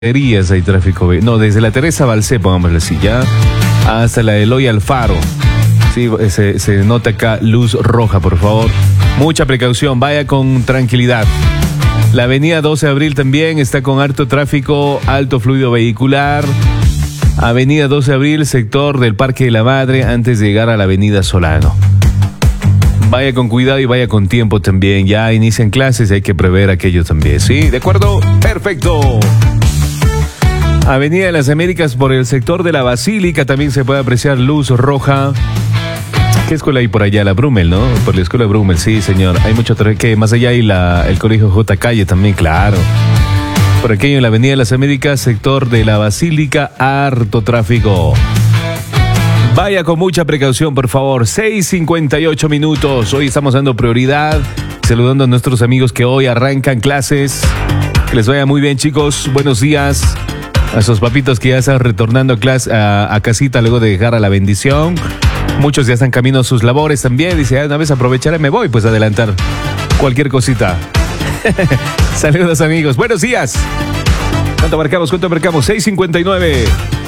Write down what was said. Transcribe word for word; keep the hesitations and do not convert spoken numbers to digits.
Hay tráfico, no, desde la Teresa Balcé, pongámosle así, ya, hasta la Eloy Alfaro. Sí, se, se nota acá luz roja, por favor. Mucha precaución, vaya con tranquilidad. La avenida doce de abril también está con harto tráfico, alto fluido vehicular. Avenida doce de abril, sector del Parque de la Madre, antes de llegar a la avenida Solano. Vaya con cuidado y vaya con tiempo también. Ya inician clases y hay que prever aquello también, ¿sí? ¿De acuerdo? Perfecto. Avenida de las Américas por el sector de la Basílica también se puede apreciar luz roja. ¿Qué escuela hay por allá? La Brummel, ¿no? Por la escuela Brummel, sí, señor. Hay mucho tráfico. Que más allá hay la, el colegio J. Calle también, claro. Por aquí en la Avenida de las Américas, sector de la Basílica, harto tráfico. Vaya con mucha precaución, por favor. seis cincuenta y ocho minutos. Hoy estamos dando prioridad, saludando a nuestros amigos que hoy arrancan clases. Que les vaya muy bien, chicos. Buenos días. A sus papitos que ya están retornando a, clase, a, a casita luego de dejar a la bendición. Muchos ya están camino a sus labores también. Dice, ah, una vez aprovecharé, me voy, pues adelantar cualquier cosita. Saludos, amigos. Buenos días. ¿Cuánto marcamos? ¿Cuánto marcamos? seis cincuenta y nueve.